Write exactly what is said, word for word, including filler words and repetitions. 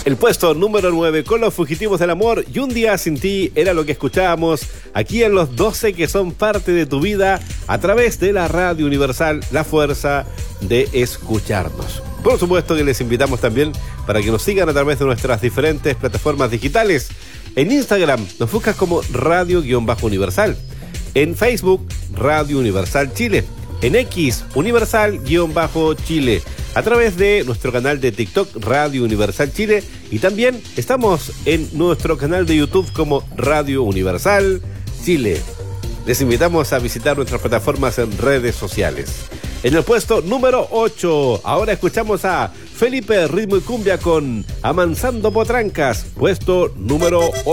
El puesto número nueve con Los Fugitivos del Amor y Un Día Sin Ti era lo que escuchábamos aquí en los doce que son parte de tu vida a través de la Radio Universal, la fuerza de escucharnos. Por supuesto que les invitamos también para que nos sigan a través de nuestras diferentes plataformas digitales. En Instagram nos buscas como Radio-Universal. En Facebook, Radio Universal Chile. En X, Universal-Chile. A través de nuestro canal de TikTok, Radio Universal Chile. Y también estamos en nuestro canal de YouTube como Radio Universal Chile. Les invitamos a visitar nuestras plataformas en redes sociales. En el puesto número ocho, ahora escuchamos a Felipe Ritmo y Cumbia con Amansando Potrancas, puesto número ocho.